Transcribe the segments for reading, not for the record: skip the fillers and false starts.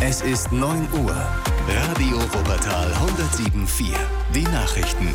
Es ist 9 Uhr. Radio Wuppertal 107.4. Die Nachrichten.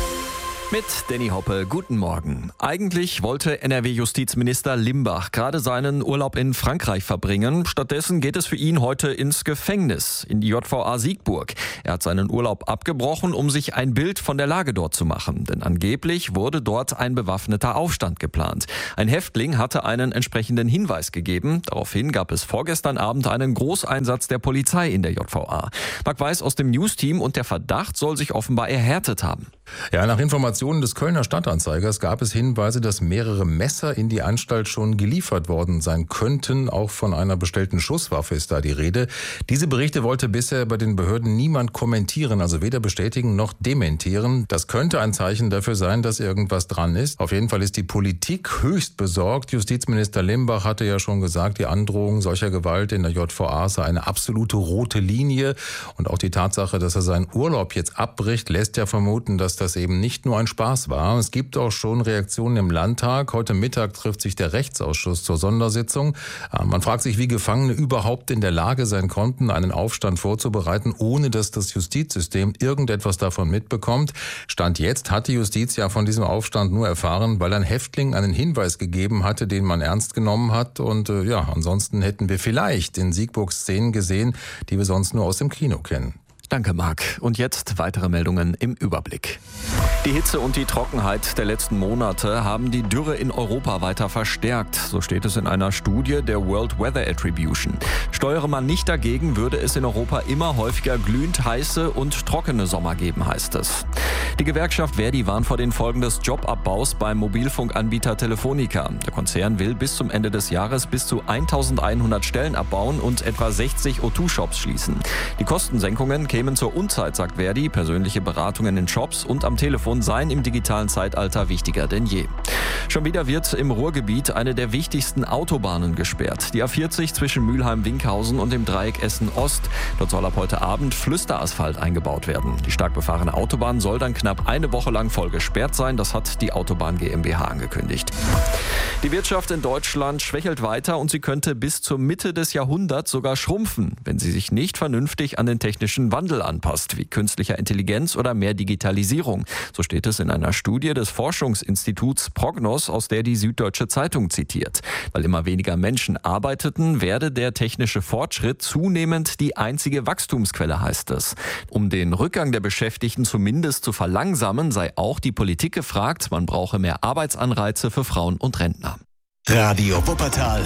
Mit Danny Hoppe, guten Morgen. Eigentlich wollte NRW-Justizminister Limbach gerade seinen Urlaub in Frankreich verbringen. Stattdessen geht es für ihn heute ins Gefängnis, in die JVA Siegburg. Er hat seinen Urlaub abgebrochen, um sich ein Bild von der Lage dort zu machen. Denn angeblich wurde dort ein bewaffneter Aufstand geplant. Ein Häftling hatte einen entsprechenden Hinweis gegeben. Daraufhin gab es vorgestern Abend einen Großeinsatz der Polizei in der JVA. Marc Weiß aus dem News-Team, und der Verdacht soll sich offenbar erhärtet haben. Ja, nach Informationen des Kölner Stadtanzeigers gab es Hinweise, dass mehrere Messer in die Anstalt schon geliefert worden sein könnten. Auch von einer bestellten Schusswaffe ist da die Rede. Diese Berichte wollte bisher bei den Behörden niemand kommentieren, also weder bestätigen noch dementieren. Das könnte ein Zeichen dafür sein, dass irgendwas dran ist. Auf jeden Fall ist die Politik höchst besorgt. Justizminister Limbach hatte ja schon gesagt, die Androhung solcher Gewalt in der JVA sei eine absolute rote Linie. Und auch die Tatsache, dass er seinen Urlaub jetzt abbricht, lässt ja vermuten, dass das eben nicht nur ein Spaß war. Es gibt auch schon Reaktionen im Landtag. Heute Mittag trifft sich der Rechtsausschuss zur Sondersitzung. Man fragt sich, wie Gefangene überhaupt in der Lage sein konnten, einen Aufstand vorzubereiten, ohne dass das Justizsystem irgendetwas davon mitbekommt. Stand jetzt hat die Justiz ja von diesem Aufstand nur erfahren, weil ein Häftling einen Hinweis gegeben hatte, den man ernst genommen hat. Und ansonsten hätten wir vielleicht in Siegburg Szenen gesehen, die wir sonst nur aus dem Kino kennen. Danke, Marc. Und jetzt weitere Meldungen im Überblick. Die Hitze und die Trockenheit der letzten Monate haben die Dürre in Europa weiter verstärkt. So steht es in einer Studie der World Weather Attribution. Steuere man nicht dagegen, würde es in Europa immer häufiger glühend heiße und trockene Sommer geben, heißt es. Die Gewerkschaft Verdi warnt vor den Folgen des Jobabbaus beim Mobilfunkanbieter Telefonica. Der Konzern will bis zum Ende des Jahres bis zu 1100 Stellen abbauen und etwa 60 O2-Shops schließen. Die Kostensenkungen kämen zur Unzeit, sagt Verdi. Persönliche Beratungen in Shops und am Telefon seien im digitalen Zeitalter wichtiger denn je. Schon wieder wird im Ruhrgebiet eine der wichtigsten Autobahnen gesperrt. Die A40 zwischen Mülheim-Winkhausen und dem Dreieck Essen-Ost. Dort soll ab heute Abend Flüsterasphalt eingebaut werden. Die stark befahrene Autobahn soll dann knapp eine Woche lang voll gesperrt sein. Das hat die Autobahn GmbH angekündigt. Die Wirtschaft in Deutschland schwächelt weiter und sie könnte bis zur Mitte des Jahrhunderts sogar schrumpfen, wenn sie sich nicht vernünftig an den technischen Wandel anpasst, wie künstlicher Intelligenz oder mehr Digitalisierung. So steht es in einer Studie des Forschungsinstituts Prognos, aus der die Süddeutsche Zeitung zitiert. Weil immer weniger Menschen arbeiteten, werde der technische Fortschritt zunehmend die einzige Wachstumsquelle, heißt es. Um den Rückgang der Beschäftigten zumindest zu verlangsamen, sei auch die Politik gefragt. Man brauche mehr Arbeitsanreize für Frauen und Rentner. Radio Wuppertal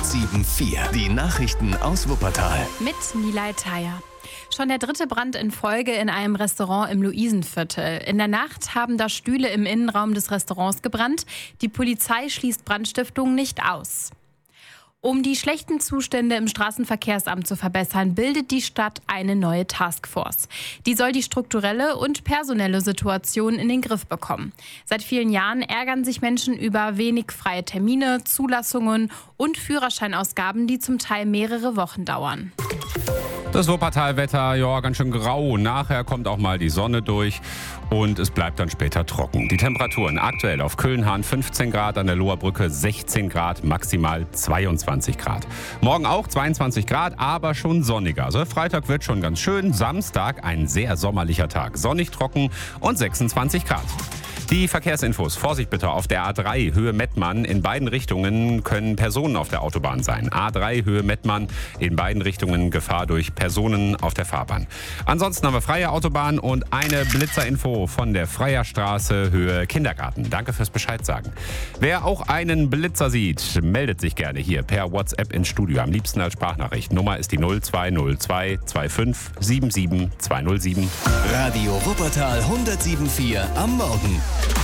107.4. Die Nachrichten aus Wuppertal. Mit Nilay Thayer. Schon der dritte Brand in Folge in einem Restaurant im Luisenviertel. In der Nacht haben da Stühle im Innenraum des Restaurants gebrannt. Die Polizei schließt Brandstiftung nicht aus. Um die schlechten Zustände im Straßenverkehrsamt zu verbessern, bildet die Stadt eine neue Taskforce. Die soll die strukturelle und personelle Situation in den Griff bekommen. Seit vielen Jahren ärgern sich Menschen über wenig freie Termine, Zulassungen und Führerscheinausgaben, die zum Teil mehrere Wochen dauern. Das Wuppertal-Wetter, ja, ganz schön grau. Nachher kommt auch mal die Sonne durch und es bleibt dann später trocken. Die Temperaturen aktuell auf Köln-Hahn 15 Grad, an der Loherbrücke 16 Grad, maximal 22 Grad. Morgen auch 22 Grad, aber schon sonniger. Also Freitag wird schon ganz schön, Samstag ein sehr sommerlicher Tag. Sonnig, trocken und 26 Grad. Die Verkehrsinfos. Vorsicht bitte auf der A3 Höhe Mettmann. In beiden Richtungen können Personen auf der Autobahn sein. A3 Höhe Mettmann. In beiden Richtungen Gefahr durch Personen auf der Fahrbahn. Ansonsten haben wir freie Autobahn und eine Blitzerinfo von der Freier Straße Höhe Kindergarten. Danke fürs Bescheid sagen. Wer auch einen Blitzer sieht, meldet sich gerne hier per WhatsApp ins Studio. Am liebsten als Sprachnachricht. Nummer ist die 0202 25 77 207. Radio Wuppertal 107.4 am Morgen.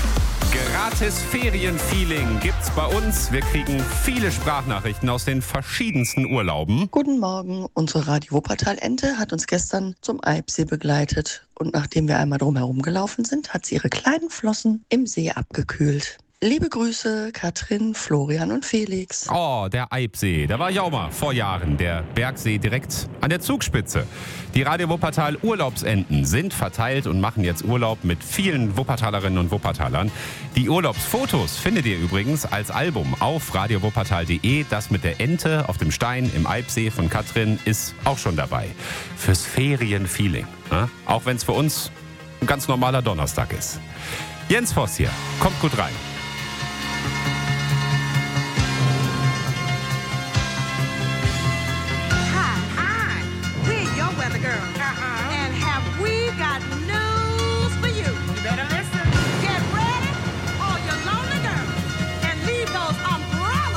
Gratis Ferienfeeling gibt's bei uns. Wir kriegen viele Sprachnachrichten aus den verschiedensten Urlauben. Guten Morgen, unsere Radio Wuppertal-Ente hat uns gestern zum Eibsee begleitet. Und nachdem wir einmal drumherum gelaufen sind, hat sie ihre kleinen Flossen im See abgekühlt. Liebe Grüße, Katrin, Florian und Felix. Oh, der Eibsee. Da war ich auch mal vor Jahren. Der Bergsee direkt an der Zugspitze. Die Radio Wuppertal Urlaubsenten sind verteilt und machen jetzt Urlaub mit vielen Wuppertalerinnen und Wuppertalern. Die Urlaubsfotos findet ihr übrigens als Album auf radiowuppertal.de. Das mit der Ente auf dem Stein im Eibsee von Katrin ist auch schon dabei. Fürs Ferienfeeling. Ne? Auch wenn es für uns ein ganz normaler Donnerstag ist. Jens Voss hier. Kommt gut rein.